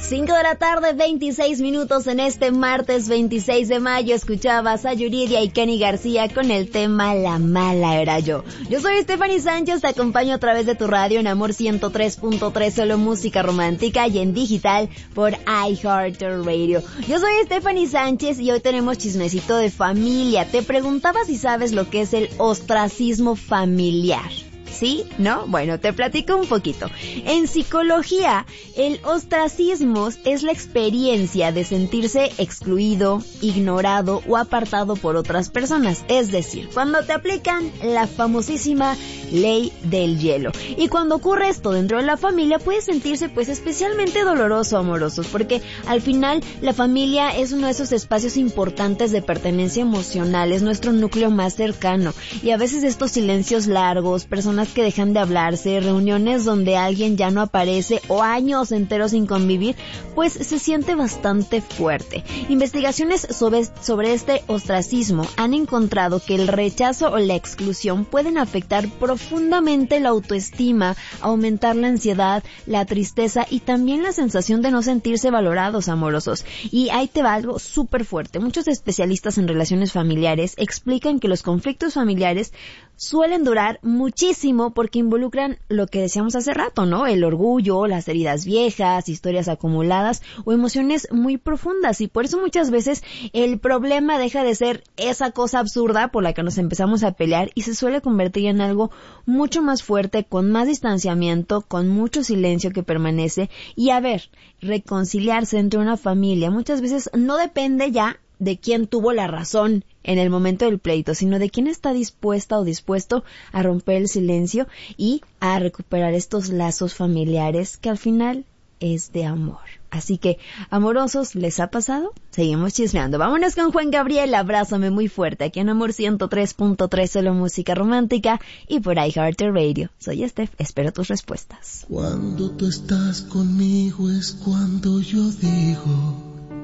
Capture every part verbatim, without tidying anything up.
cinco de la tarde, veintiséis minutos en este martes veintiséis de mayo. Escuchabas a Yuridia y Kenny García con el tema La Mala Era Yo. Yo soy Stephanie Sánchez, te acompaño a través de tu radio en Amor ciento tres punto tres, solo música romántica, y en digital por iHeartRadio. Yo soy Stephanie Sánchez y hoy tenemos chismecito de familia. Te preguntaba si sabes lo que es el ostracismo familiar. ¿Sí? ¿No? Bueno, te platico un poquito. En psicología, el ostracismo es la experiencia de sentirse excluido, ignorado o apartado por otras personas. Es decir, cuando te aplican la famosísima ley del hielo. Y cuando ocurre esto dentro de la familia, puede sentirse pues especialmente doloroso, amorosos, porque al final la familia es uno de esos espacios importantes de pertenencia emocional, es nuestro núcleo más cercano. Y a veces estos silencios largos, personas que dejan de hablarse, reuniones donde alguien ya no aparece o años enteros sin convivir, pues se siente bastante fuerte. Investigaciones sobre, sobre este ostracismo han encontrado que el rechazo o la exclusión pueden afectar profundamente la autoestima, aumentar la ansiedad, la tristeza y también la sensación de no sentirse valorados, amorosos. Y ahí te va algo súper fuerte. Muchos especialistas en relaciones familiares explican que los conflictos familiares suelen durar muchísimo porque involucran lo que decíamos hace rato, ¿no? El orgullo, las heridas viejas, historias acumuladas o emociones muy profundas, y por eso muchas veces el problema deja de ser esa cosa absurda por la que nos empezamos a pelear y se suele convertir en algo mucho más fuerte, con más distanciamiento, con mucho silencio que permanece. Y a ver, reconciliarse entre una familia muchas veces no depende ya de quién tuvo la razón en el momento del pleito, sino de quién está dispuesta o dispuesto a romper el silencio y a recuperar estos lazos familiares que al final es de amor. Así que, amorosos, ¿les ha pasado? Seguimos chismeando. Vámonos con Juan Gabriel, Abrázame muy fuerte, aquí en Amor ciento tres punto tres, solo música romántica, y por iHeartRadio. Soy Steph, espero tus respuestas. Cuando tú estás conmigo es cuando yo digo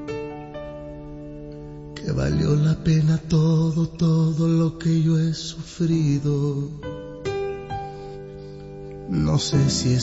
que valió la pena todo, todo lo que yo he sufrido. No sé si es